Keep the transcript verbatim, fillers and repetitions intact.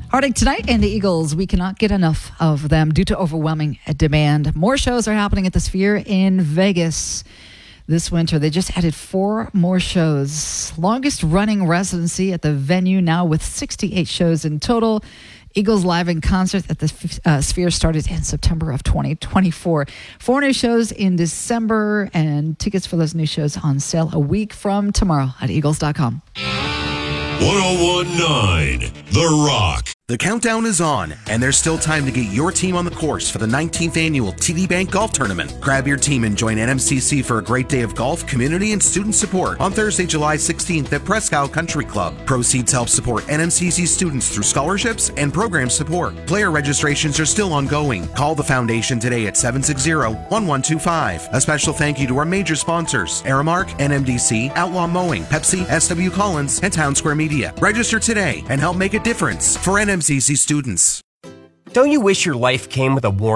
Heartache tonight and the Eagles. We cannot get enough of them due to overwhelming demand. More shows are happening at the Sphere in Vegas this winter. They just added four more shows. Longest running residency at the venue now with sixty-eight shows in total. Eagles live in concert at the uh, Sphere started in September of twenty twenty-four. Four new shows in December, and tickets for those new shows on sale a week from tomorrow at eagles dot com. one oh one point nine The Rock. The countdown is on, and there's still time to get your team on the course for the nineteenth Annual T D Bank Golf Tournament. Grab your team and join N M C C for a great day of golf, community, and student support on Thursday, July sixteenth at Presque Isle Country Club. Proceeds help support N M C C students through scholarships and program support. Player registrations are still ongoing. Call the foundation today at seven six zero, one one two five. A special thank you to our major sponsors, Aramark, N M D C, Outlaw Mowing, Pepsi, S W Collins, and Town Square Media. Register today and help make a difference for N M C C students. Don't you wish your life came with a warning?